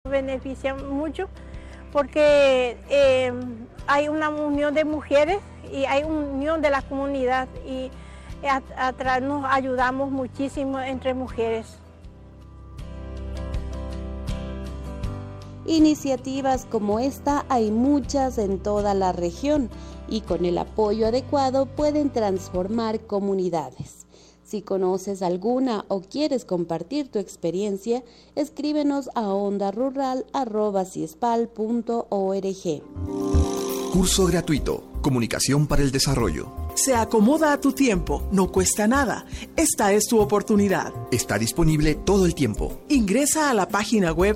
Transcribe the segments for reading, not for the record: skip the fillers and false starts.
Beneficia mucho porque hay una unión de mujeres y hay una unión de la comunidad y atrás nos ayudamos muchísimo entre mujeres. Iniciativas como esta hay muchas en toda la región y con el apoyo adecuado pueden transformar comunidades. Si conoces alguna o quieres compartir tu experiencia, escríbenos a ondarural@ciespal.org. Curso gratuito, Comunicación para el Desarrollo. Se acomoda a tu tiempo, no cuesta nada. Esta es tu oportunidad. Está disponible todo el tiempo. Ingresa a la página web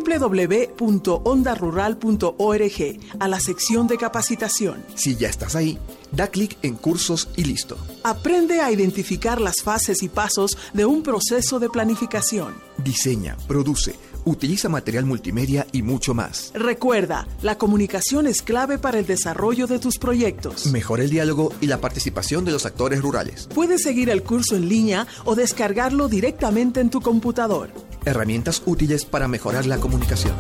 www.ondarural.org a la sección de capacitación. Si ya estás ahí, da clic en cursos y listo. Aprende a identificar las fases y pasos de un proceso de planificación. Diseña, produce, utiliza material multimedia y mucho más. Recuerda, la comunicación es clave para el desarrollo de tus proyectos. Mejora el diálogo y la participación de los actores rurales. Puedes seguir el curso en línea o descargarlo directamente en tu computador. Herramientas útiles para mejorar la comunicación.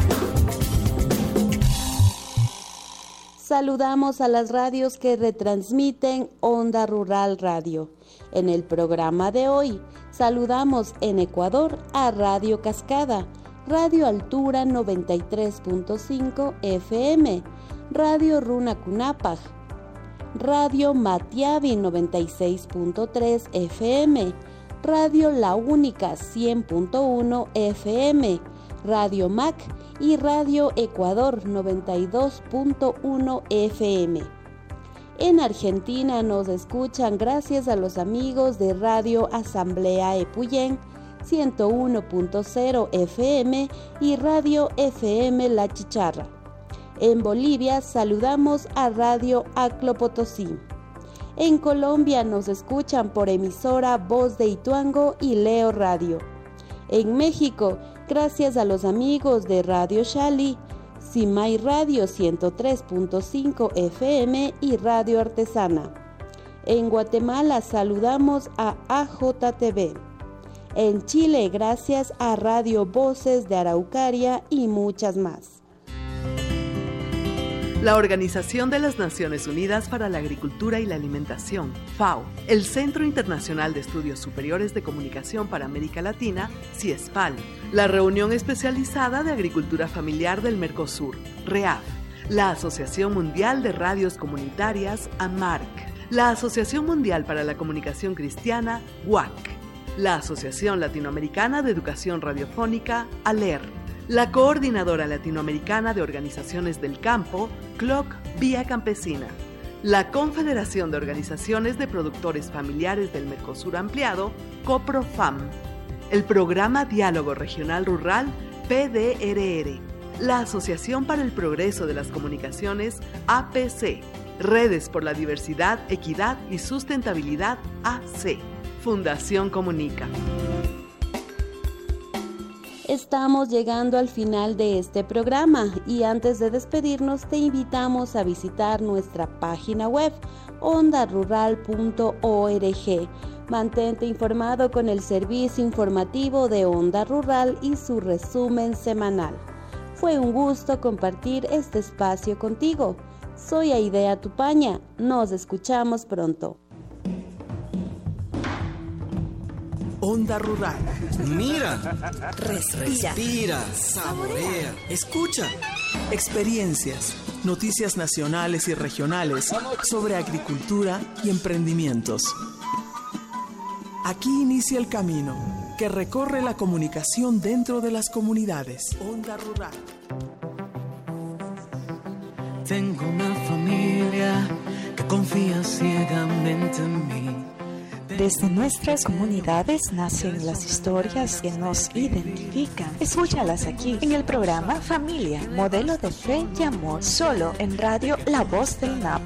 Saludamos a las radios que retransmiten Onda Rural Radio. En el programa de hoy, saludamos en Ecuador a Radio Cascada, Radio Altura 93.5 FM, Radio Runa Cunapaj, Radio Matiavi 96.3 FM, Radio La Única 100.1 FM, Radio MAC y Radio Ecuador 92.1 FM. En Argentina nos escuchan gracias a los amigos de Radio Asamblea Epuyén 101.0 FM y Radio FM La Chicharra. En Bolivia saludamos a Radio Aclo Potosí. En Colombia nos escuchan por emisora Voz de Ituango y Leo Radio. En México, gracias a los amigos de Radio Xali, Simay Radio 103.5 FM y Radio Artesana. En Guatemala saludamos a AJTV. En Chile, gracias a Radio Voces de Araucaria y muchas más. La Organización de las Naciones Unidas para la Agricultura y la Alimentación, FAO, el Centro Internacional de Estudios Superiores de Comunicación para América Latina, CIESPAL, la Reunión Especializada de Agricultura Familiar del Mercosur, REAF, la Asociación Mundial de Radios Comunitarias, AMARC, la Asociación Mundial para la Comunicación Cristiana, WAC, la Asociación Latinoamericana de Educación Radiofónica, ALER, la Coordinadora Latinoamericana de Organizaciones del Campo, CLOC Vía Campesina, la Confederación de Organizaciones de Productores Familiares del Mercosur Ampliado, COPROFAM, el Programa Diálogo Regional Rural, PDRR, la Asociación para el Progreso de las Comunicaciones, APC, Redes por la Diversidad, Equidad y Sustentabilidad, AC, Fundación Comunica. Estamos llegando al final de este programa y antes de despedirnos te invitamos a visitar nuestra página web ondarural.org. Mantente informado con el servicio informativo de Onda Rural y su resumen semanal. Fue un gusto compartir este espacio contigo. Soy Aidea Tupaña. Nos escuchamos pronto. Onda Rural. Mira, respira, saborea, escucha. Experiencias, noticias nacionales y regionales sobre agricultura y emprendimientos. Aquí inicia el camino que recorre la comunicación dentro de las comunidades. Onda Rural. Tengo una familia que confía ciegamente en mí. Desde nuestras comunidades nacen las historias que nos identifican. Escúchalas aquí en el programa Familia, Modelo de Fe y Amor, solo en Radio La Voz del NAP.